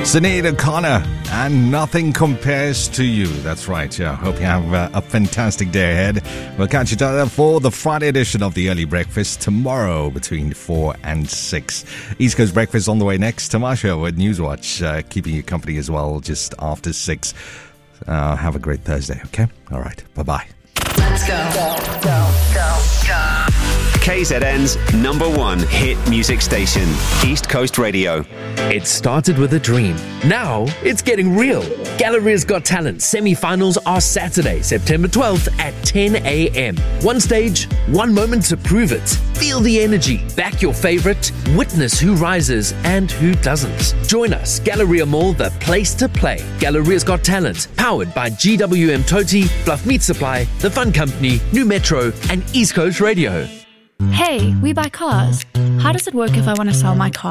Sinead O'Connor and Nothing Compares to You. That's right, yeah. Hope you have a fantastic day ahead. We'll catch each other for the Friday edition of the Early Breakfast tomorrow between 4 and 6. East Coast Breakfast on the way next. Tamasha with Newswatch, keeping you company as well just after 6. Have a great Thursday, okay? All right, bye-bye. Let's go. KZN's #1 hit music station, East Coast Radio. It started with a dream. Now it's getting real. Galleria's Got Talent semi-finals are Saturday, September 12th at 10 a.m. One stage, one moment to prove it. Feel the energy, back your favorite, witness who rises and who doesn't. Join us, Galleria Mall, the place to play. Galleria's Got Talent, powered by GWM Toti, Fluff Meat Supply, The Fun Company, New Metro, and East Coast Radio. Hey, we buy cars. How does it work if I want to sell my car?